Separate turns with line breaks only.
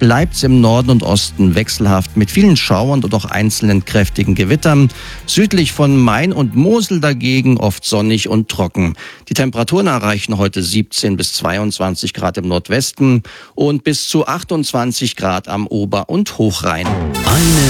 bleibt's im Norden und Osten wechselhaft mit vielen Schauern und auch einzelnen kräftigen Gewittern. Südlich von Main und Mosel dagegen oft sonnig und trocken. Die Temperaturen erreichen heute 17 bis 22 Grad im Nordwesten und bis zu 28 Grad am Ober- und Hochrhein.
Eine